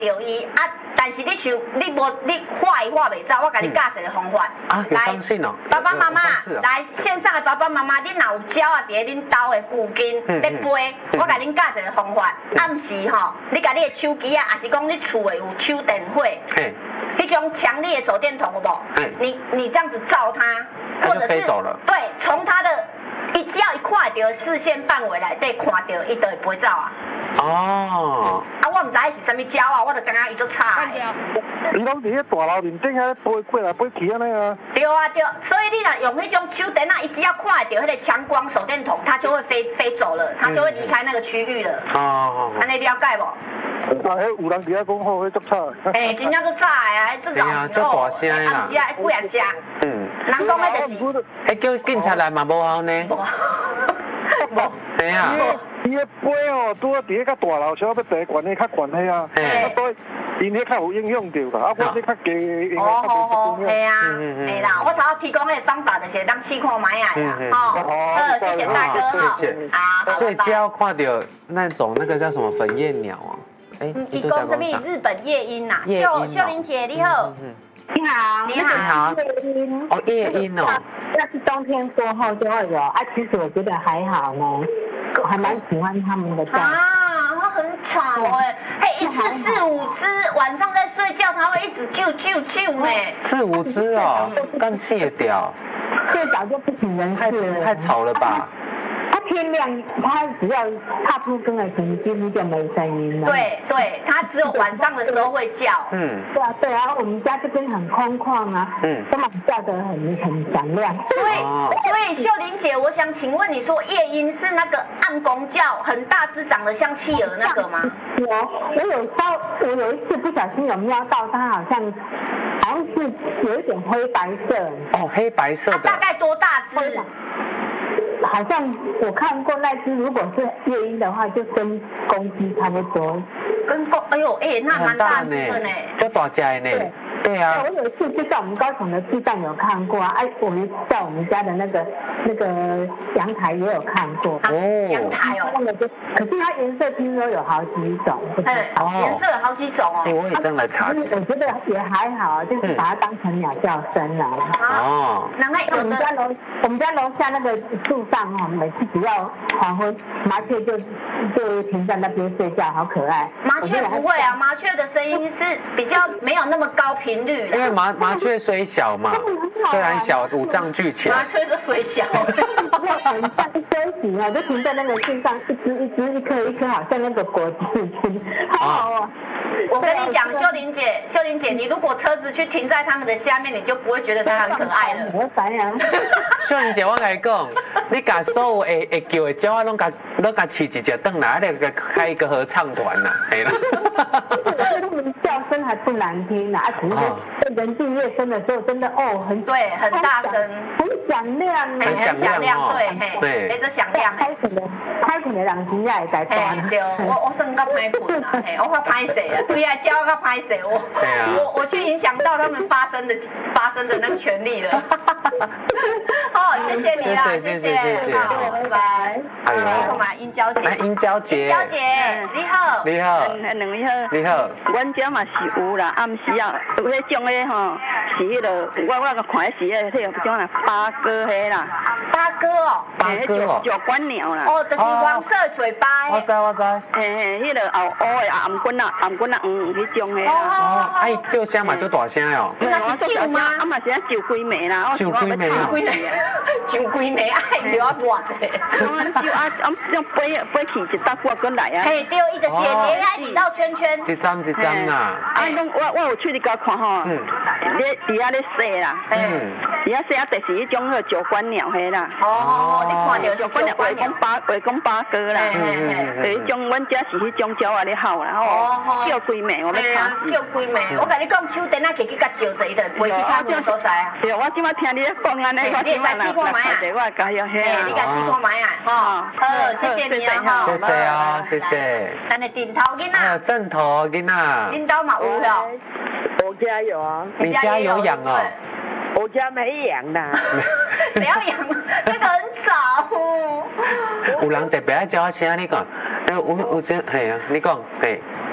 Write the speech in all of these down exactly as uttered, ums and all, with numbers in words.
着伊啊，但是你想你无你画伊画袂走，我甲你教一个方法。 啊，有方式哦。 爸爸妈妈哦来线上的爸爸妈妈，恁若有鸟啊，伫咧恁兜的附近咧飞，我甲恁教一个方法。暗时吼，你甲你的手机啊，还是讲你厝的有手电火，迄种强力的手电筒有无？你你这样子照它，或者是对，从它的。伊只要一看到视线范围内底看到，伊就会飞走啊。哦。啊，我唔知伊是啥物鸟啊，我就感觉伊足差。 你讲伫迄大楼面顶遐飞过来飞去安尼啊？ 对啊对，所以你若用迄种手电啊，伊只要看到迄个强光手电筒，它就会飞飞走了，它就会离开那个区域了。哦。安尼了解无？ 啊，迄有人伫遐讲好，迄足差。 诶，真正足差的啊，足老哦，足大声啦。 暗时啊，几啊只。嗯。人讲迄就是。 迄叫警察来嘛无效呢？无。对啊。 伊迄飞哦，拄啊伫迄较大楼，稍要第一悬的较悬的啊。啊，所以因迄较有影响到啦。啊，我这较低的应该较无影响。系啊，系啦，我头先提供迄个方法就是当试看买啊啦。哦，好，谢谢大哥哈。 谢谢。啊，所以只要看到那种那个叫什么粉叶鸟啊。 哎，伊讲什么日本夜莺呐？秀秀玲姐你好。 你好， 你好。 夜莺哦，夜莺哦。 要是冬天过后就会有啊，其实我觉得还好呢，我还蛮喜欢他们的叫。 啊，它很吵哎，哎，一次四五只，晚上在睡觉，它会一直啾啾啾哎。 四五只哦，刚戒掉。 最早就不省人事了。 太吵了吧？ 它天亮，它只要踏出更的时候，几乎就没声音了。 对对，它只有晚上的时候会叫。嗯。 对啊对啊，我们家这边很空旷啊，嗯，都蛮叫得很很响亮。 所以所以秀玲姐，我想请问你说，夜莺是那个暗公叫，很大只，长得像企鹅那个吗？ 有，我有稍，我有一次不小心有瞄到它，好像好像是有一点灰白色。 哦，黑白色的。 大概多大只？ 好像我看过那只，如果是夜莺的话，就跟公鸡差不多。 跟公，哎呦，哎，那蛮大只的呢， 就大只的呢。对啊， 我有一次就在我们高雄的地上有看过啊，哎，我们在我们家的那个那个阳台也有看过。 哦，阳台哦。 那个就，可是它颜色听说有好几种。 哎，颜色有好几种哦。 哎，我也正来查。 我觉得也还好，就是把它当成鸟叫声了。 哦。那我们家楼我们家楼下那个树上哦，每次只要黄昏，麻雀就就停在那边睡觉，好可爱。 麻雀不会啊，麻雀的声音是比较没有那么高频。频率， 因为麻麻雀虽小嘛，虽然小五脏俱全， 麻雀就虽小， 很像休息啊，就停在那个树上，一只一只一颗一颗，好像那个果子吃，好好啊。 我跟你讲，秀玲姐，秀玲姐，你如果车子去停在他们的下面，你就不会觉得它很可爱了。 我烦呀。 秀玲姐，我跟你讲，你把所有会会叫的鸟啊，拢甲拢甲饲一只转来，你个开一个合唱团呐，系啦。 他们叫声还不难听啊，只是在人静夜深的时候，真的哦很对，很大声， 很响亮， 很响亮，对，嘿，对，这响亮。 开始的开始的人真也会在断。 对，我我算较歹困啊，嘿，我较歹势啊，对啊，叫较歹势，我我我去影响到他们发声的发声的那个权利了。好，谢谢你啦，谢谢，好，拜拜。哎呦，我买殷娇姐， 殷娇姐， 殷娇姐，你好， 你好， 两位好， 你好。 阮遮嘛是有啦，暗时啊，有迄种诶吼，是迄个我我个看是迄个迄种啦，八哥迄啦， 八哥哦， 八哥哦， 九官鸟啦， 哦，就是黄色嘴巴。 我知我知。 嘿嘿，迄个后乌诶暗棍啊，暗棍啊，嗯，迄种诶啦。 哦，哎，叫声嘛做大声哦。 那是酒吗？ 啊嘛是啊，酒几暝啦， 酒几暝， 酒几暝，酒几暝，爱留啊偌济。 酒啊啊，用飞飞去一搭过过来啊。 嘿，对，伊就是连开二道圈圈。 一张一张啦。 啊，拢我我有去你家看吼，咧伫遐咧洗啦，嗯，伫遐洗啊，就是迄种个九官鸟迄啦。 哦，你看到九官鸟，话讲八话讲八哥啦，就迄种，阮遮是迄种鸟啊咧吼啦，吼，叫几暝我要看叫几暝，我甲你讲，手电啊，摕去甲照者，伊就飞去较远所在啊。 对，我即摆听你咧讲安尼，我你会使试看买啊， 我加油嘿啊， 你甲试看买啊，吼，好，谢谢你啊， 吼，谢谢啊，谢谢。 咱的顶头囡仔， 还有正头囡仔， 恁兜嘛有哦。 我家有啊。 你家有养哦？ 我家没养的。 谁要养？那个很早。 有人特别爱叫我声，你讲，哎，有有这，系啊，你讲，嘿。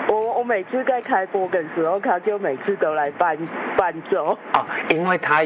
我我每次在开播的时候，他就每次都来伴伴奏。 哦，因为他